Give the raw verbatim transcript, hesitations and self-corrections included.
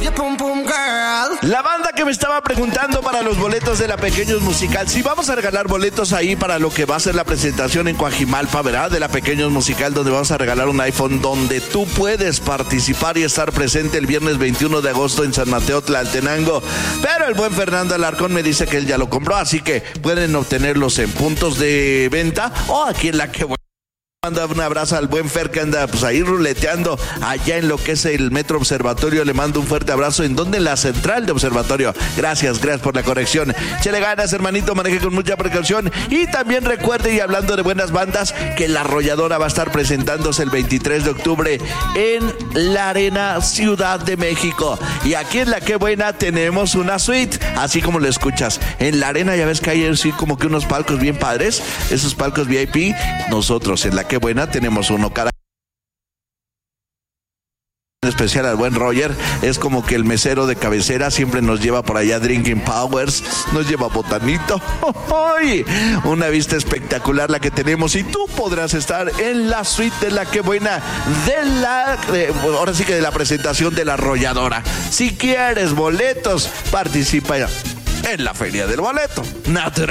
La banda que me estaba preguntando para los boletos de la Pequeños Musical, si vamos a regalar boletos ahí para lo que va a ser la presentación en Coajimalpa, ¿verdad? De la Pequeños Musical, donde vamos a regalar un iPhone, donde tú puedes participar y estar presente el viernes veintiuno de agosto en San Mateo, Tlaltenango. Pero el buen Fernando Alarcón me dice que él ya lo compró, así que pueden obtenerlos en puntos de venta o aquí en la que voy. Manda un abrazo al buen Fer que anda pues ahí ruleteando allá en lo que es el Metro Observatorio. Le mando un fuerte abrazo. ¿En dónde? En la central de Observatorio. Gracias, gracias por la corrección. Chele ganas, hermanito, maneje con mucha precaución. Y también recuerde, y hablando de buenas bandas, que La Arrolladora va a estar presentándose el veintitrés de octubre en la Arena Ciudad de México. Y aquí en La Qué Buena tenemos una suite, así como lo escuchas. En la arena ya ves que hay así como que unos palcos bien padres, esos palcos V I P. Nosotros en La Qué Buena tenemos uno cada en especial al buen Roger, es como que el mesero de cabecera, siempre nos lleva por allá Drinking Powers, nos lleva botanito. ¡Ay! Una vista espectacular la que tenemos y tú podrás estar en la suite de La Qué Buena de la, de, ahora sí que de la presentación de La Arrolladora. Si quieres boletos, participa en la Feria del Boleto. Natural.